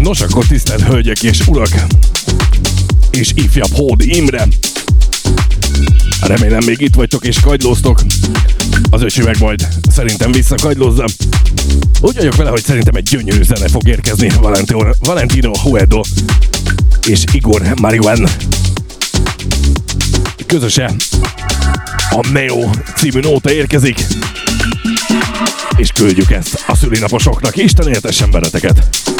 Nos, akkor tisztelt hölgyek és urak, és ifjabb Hódi Imre. Remélem még itt vagytok és kagylóztok. Az öcsi meg majd szerintem visszakagylózza. Úgy vagyok vele, hogy szerintem egy gyönyörű zene fog érkezni Valentino Huedo és Igor Marijuán közösen. A Neo című nóta érkezik, és küldjük ezt a szülinaposoknak. Isten éltessen benneteket!